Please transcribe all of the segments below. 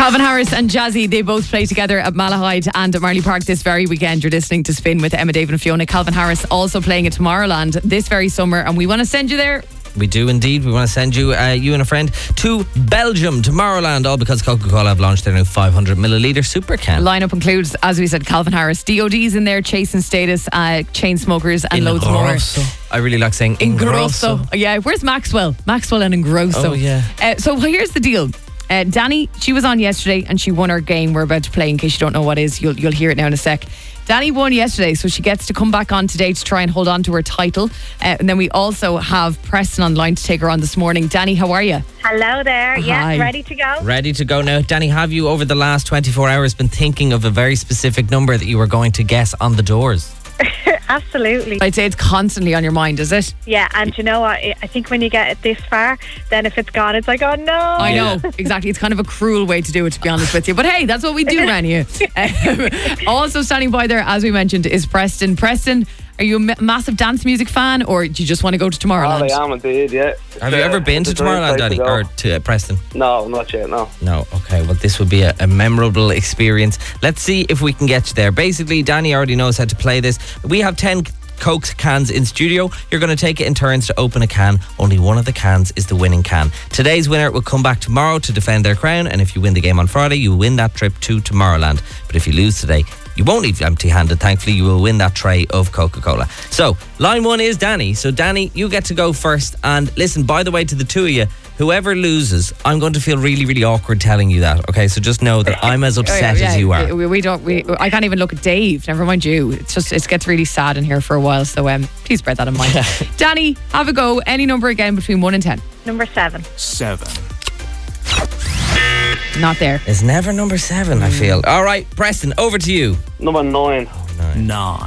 Calvin Harris and Jazzy, they both play together at Malahide and at Marley Park this very weekend. You're listening to Spin with Emma, David and Fiona. Calvin Harris also playing at Tomorrowland this very summer, and we want to send you there. We do indeed. We want to send you, you and a friend, to Belgium, Tomorrowland, all because Coca-Cola have launched their new 500 millilitre super can. Lineup includes, as we said, Calvin Harris, DOD's in there, Chasing Status, Chainsmokers, and loads more. I really like saying Ingrosso. Yeah, where's Maxwell? Maxwell and Ingrosso. Oh, yeah. So here's the deal. Danny, she was on yesterday and she won her game we're about to play. In case you don't know what it is, you'll hear it now in a sec. Danny won yesterday, so she gets to come back on today to try and hold on to her title. And then we also have Preston on line to take her on this morning. Danny, how are you? Hello there. Hi. Yes, ready to go? Ready to go now. Danny, have you over the last 24 hours been thinking of a very specific number that you were going to guess on the doors? Absolutely. I'd say it's constantly on your mind, is it? Yeah, and you know what? I think when you get it this far, then if it's gone, it's like, oh no. I know, exactly. It's kind of a cruel way to do it, to be honest with you. But hey, that's what we do around here. Also standing by there, as we mentioned, is Preston. Preston, are you a massive dance music fan, or do you just want to go to Tomorrowland? I am indeed, yeah. Have you ever been to Tomorrowland, Danny? Or to Preston? No, not yet, no. No, okay. Well, this would be a memorable experience. Let's see if we can get you there. Basically, Danny already knows how to play this. We have 10 Coke cans in studio. You're going to take it in turns to open a can. Only one of the cans is the winning can. Today's winner will come back tomorrow to defend their crown, and if you win the game on Friday, you win that trip to Tomorrowland. But if you lose today, you won't leave empty-handed. Thankfully, you will win that tray of Coca-Cola. So, line one is Danny. So, Danny, you get to go first. And listen, by the way, to the two of you, whoever loses, I'm going to feel really, really awkward telling you that. Okay, so just know that I'm as upset as you are. I can't even look at Dave. Never mind you. It gets really sad in here for a while. So please bear that in mind. Danny, have a go. Any number again between 1 and 10. Number 7. 7. Not there. It's never number 7, I feel. All right, Preston, over to you. Number 9. 9.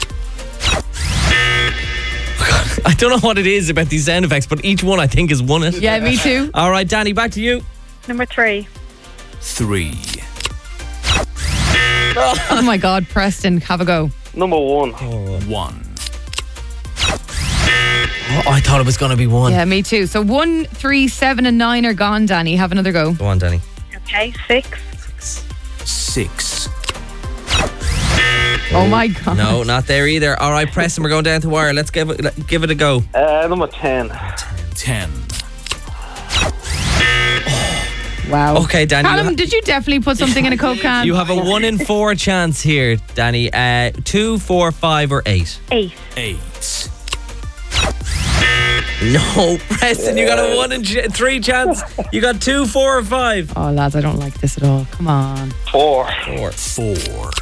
I don't know what it is about these sound effects, but each one I think has won it. Yeah, me too. All right, Danny, back to you. Number 3. 3. Oh my God, Preston, have a go. Number 1. 1. Oh, I thought it was going to be 1. Yeah, me too. So 1, 3, 7 and 9 are gone, Danny. Have another go. Go on, Danny. Okay, 6. 6. Oh my God. No, not there either. All right, Preston, we're going down to wire. Let's give it a go. Number 10. 10. Wow. Okay, Danny. Callum, did you definitely put something in a Coke can? You have a 1 in 4 chance here, Danny. 2, 4, 5 or 8? 8. 8. No, Preston, you got a 1 in 3 chance. You got 2, 4 or 5. Oh, lads, I don't like this at all. Come on. 4. 4.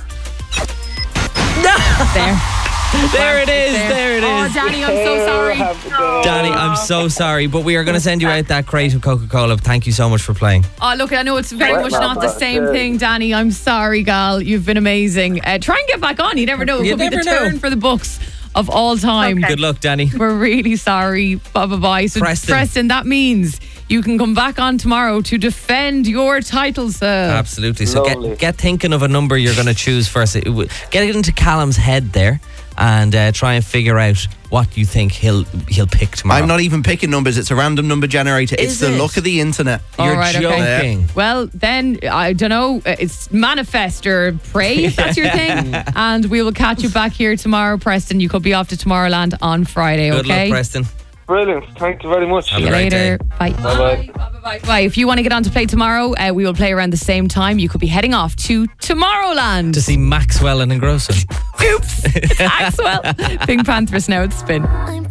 There. There it is. There it Oh, is. Danny, I'm so sorry. Danny, I'm so sorry, but we are going to send you out that crate of Coca-Cola. Thank you so much for playing. Oh, look, I know it's very Right, much no, not the but, same thing, Danny. I'm sorry, gal. You've been amazing. Try and get back on. You never know. It You could be the never know. turn for the books of all time. Okay. Good luck, Danny. We're really sorry. Bye. So, Preston. that means you can come back on tomorrow to defend your title, sir. Absolutely. So Lovely. get thinking of a number you're going to choose first. Get it into Callum's head there and try and figure out what you think he'll pick tomorrow. I'm not even picking numbers. It's a random number generator. Is It's the it? luck of the internet. All You're right, okay. joking. Well, then, I don't know. It's manifest or pray, if that's your thing. And we will catch you back here tomorrow, Preston. You could be off to Tomorrowland on Friday, Good okay? luck, Preston. Brilliant. Thank you very much. Have See a you great later. day. Bye. Bye-bye. Bye. If you want to get on to play tomorrow, we will play around the same time. You could be heading off to Tomorrowland. To see Maxwell and Ingrosso. Oops. It's Axwell. Pink Panthers now at Spin.